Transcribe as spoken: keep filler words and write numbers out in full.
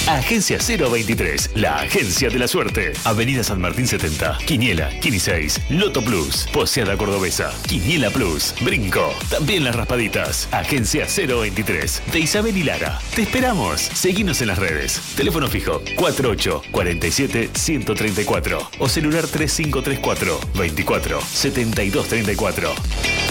Agencia cero veintitrés, la agencia de la suerte. Avenida San Martín setenta, Quiniela, Quini seis, Loto Plus, Poseada Cordobesa, Quiniela Plus, Brinco. También las raspaditas. Agencia cero veintitrés, de Isabel y Lara. Te esperamos. Seguinos en las redes. Teléfono fijo cuatro ocho cuatro siete uno tres cuatro o celular tres cinco tres cuatro veinticuatro setenta y dos treinta y cuatro.